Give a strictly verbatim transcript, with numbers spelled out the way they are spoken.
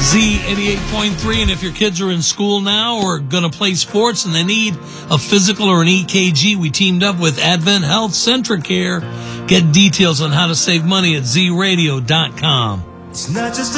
Z eighty-eight point three, and if your kids are in school now or going to play sports and they need a physical or an E K G, we teamed up with Advent Health Centricare. Get details on how to save money at z radio dot com. It's not just